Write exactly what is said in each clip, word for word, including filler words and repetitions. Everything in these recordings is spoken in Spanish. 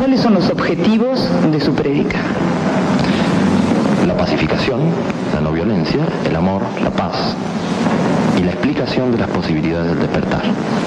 ¿Cuáles son los objetivos de su prédica? La pacificación, la no violencia, el amor, la paz y la explicación de las posibilidades del despertar.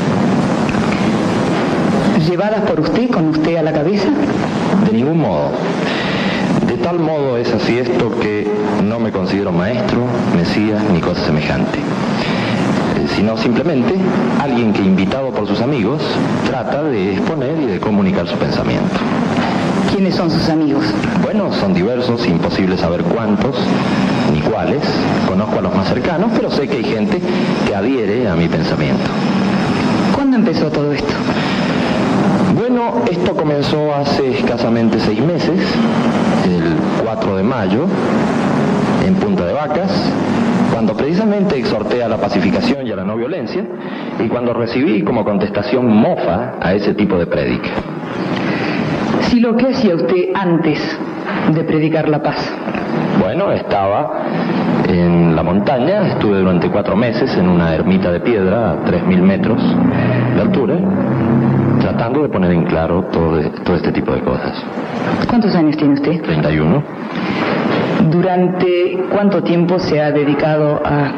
¿Llevadas por usted, con usted a la cabeza? De ningún modo. De tal modo es así esto que no me considero maestro, mesías ni cosa semejante, eh, sino simplemente alguien que, invitado por sus amigos, trata de exponer y de comunicar su pensamiento. ¿Quiénes son sus amigos? Bueno, son diversos, imposible saber cuántos ni cuáles. Conozco a los más cercanos, pero sé que hay gente que adhiere a mi pensamiento. ¿Cuándo empezó todo esto? Bueno, esto comenzó hace escasamente seis meses, el cuatro de mayo, en Punta de Vacas, cuando precisamente exhorté a la pacificación y a la no violencia, y cuando recibí como contestación mofa a ese tipo de prédica. Si lo que hacía usted antes de predicar la paz. Bueno, estaba en la montaña, estuve durante cuatro meses en una ermita de piedra a tres mil metros de altura, tratando de poner en claro todo, de, todo este tipo de cosas. ¿Cuántos años tiene usted? treinta y uno. ¿Durante cuánto tiempo se ha dedicado a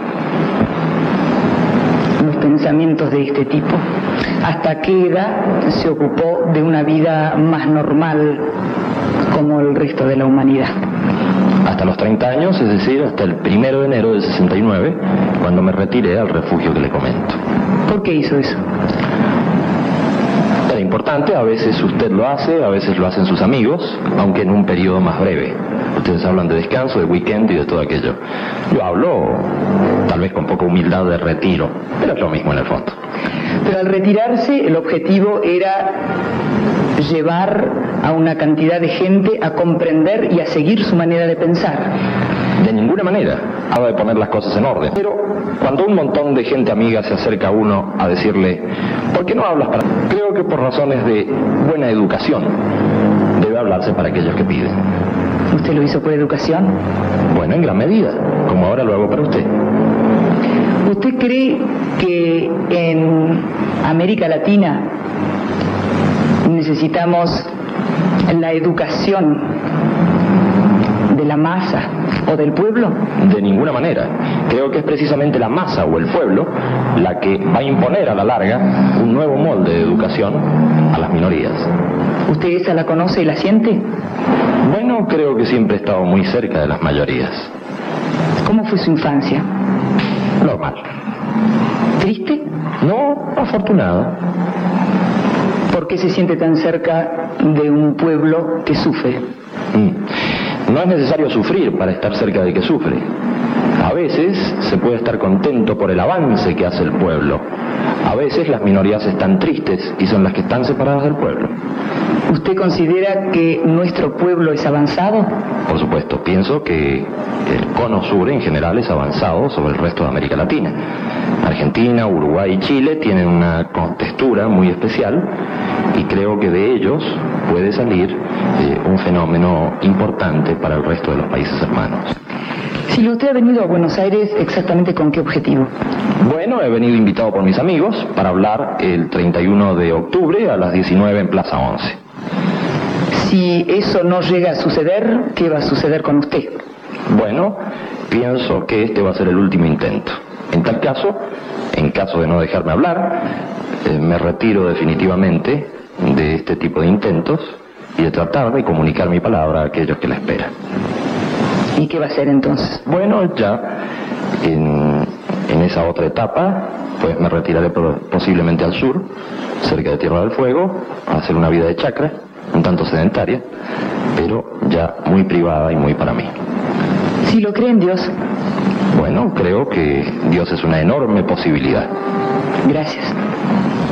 los pensamientos de este tipo? ¿Hasta qué edad se ocupó de una vida más normal como el resto de la humanidad? Hasta los treinta años, es decir, hasta el primero de enero del sesenta y nueve, cuando me retiré al refugio que le comento. ¿Por qué hizo eso? Era importante, a veces usted lo hace, a veces lo hacen sus amigos, aunque en un periodo más breve. Ustedes hablan de descanso, de weekend y de todo aquello. Yo hablo, tal vez con poca humildad, de retiro, pero es lo mismo en el fondo. Pero al retirarse, el objetivo era llevar a una cantidad de gente a comprender y a seguir su manera de pensar. De ninguna manera. Habla de poner las cosas en orden. Pero cuando un montón de gente amiga se acerca a uno a decirle, ¿por qué no hablas para...? Creo que por razones de buena educación debe hablarse para aquellos que piden. ¿Usted lo hizo por educación? Bueno, en gran medida, como ahora lo hago para usted. ¿Usted cree que en América Latina necesitamos la educación de la masa o del pueblo? De ninguna manera. Creo que es precisamente la masa o el pueblo la que va a imponer a la larga un nuevo molde de educación a las minorías. ¿Usted esa la conoce y la siente? Bueno, creo que siempre he estado muy cerca de las mayorías. ¿Cómo fue su infancia? Normal. ¿Triste? No, afortunada. ¿Por qué se siente tan cerca de un pueblo que sufre? Mm. No es necesario sufrir para estar cerca de que sufre. A veces se puede estar contento por el avance que hace el pueblo. A veces las minorías están tristes y son las que están separadas del pueblo. ¿Usted considera que nuestro pueblo es avanzado? Por supuesto, pienso que el cono sur en general es avanzado sobre el resto de América Latina. Argentina, Uruguay y Chile tienen una contextura muy especial y creo que de ellos puede salir eh, un fenómeno importante para el resto de los países hermanos. Si usted ha venido a Buenos Aires, ¿exactamente con qué objetivo? Bueno, he venido invitado por mis amigos para hablar el treinta y uno de octubre a las diecinueve en Plaza once. Si eso no llega a suceder, ¿qué va a suceder con usted? Bueno, pienso que este va a ser el último intento. En tal caso, en caso de no dejarme hablar, eh, me retiro definitivamente de este tipo de intentos y de tratar de comunicar mi palabra a aquellos que la esperan. ¿Y qué va a hacer entonces? Bueno, ya en, en esa otra etapa, pues me retiraré posiblemente al sur, cerca de Tierra del Fuego, a hacer una vida de chacra, un tanto sedentaria, pero ya muy privada y muy para mí. Si lo cree en Dios. Bueno, creo que Dios es una enorme posibilidad. Gracias.